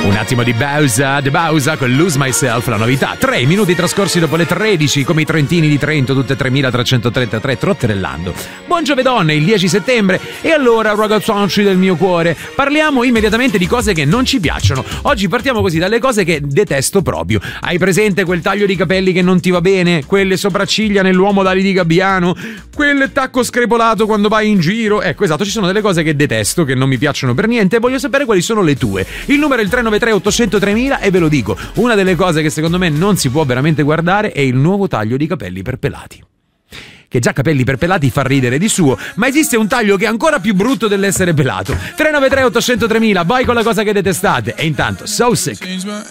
Un attimo di Bausa, The Bausa con Lose Myself, la novità. 3 minuti trascorsi dopo le 13, come i trentini di Trento, tutte 3333, trotterellando. Buon giovedone, il 10 settembre, e allora, ragazzacci del mio cuore, parliamo immediatamente di cose che non ci piacciono. Oggi partiamo così dalle cose che detesto proprio. Hai presente quel taglio di capelli che non ti va bene? Quelle sopracciglia nell'uomo d'ali di Gabbiano? Quel tacco screpolato quando vai in giro? Ecco, esatto, ci sono delle cose che detesto, che non mi piacciono per niente, e voglio sapere quali sono le tue. Il numero è il 393 800 3000 e ve lo dico, una delle cose che secondo me non si può veramente guardare è il nuovo taglio di capelli per pelati. Che già capelli per pelati fa ridere di suo, ma esiste un taglio che è ancora più brutto dell'essere pelato. 393 800 3000, vai con la cosa che detestate. E intanto, So Sick.